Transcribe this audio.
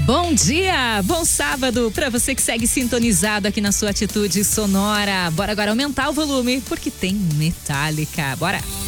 Bom dia, bom sábado para você que segue sintonizado aqui na sua Atitude Sonora. Bora agora aumentar o volume porque tem Metallica. Bora!